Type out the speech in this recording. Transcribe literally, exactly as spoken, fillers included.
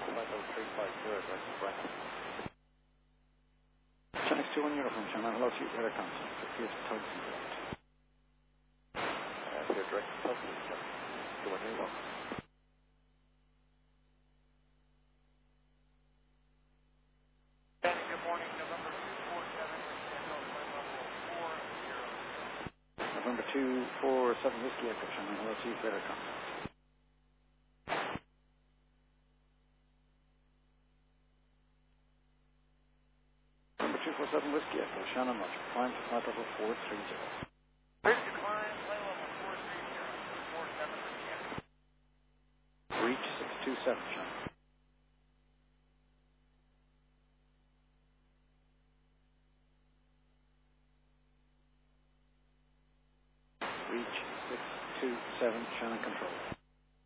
Five oh three five zero, direct to Brandon. Chinese two one uniform, China. Hello, Chief. Radar contact. Here's Tugson. Uh, here, direct to Tugson, sir. two one uniform. Good morning, November two four seven, schedule flight level four zero. November two four seven Whiskey Echo, China. Hello, Chief. Radar contact. November two four seven Whiskey Echo, Shannon Lodge. Climb to flight level four three zero. Bridge decline, flight level four three zero, two four seven, Whiskey. Reach six two seven, China. Reach six two seven, Shannon Control.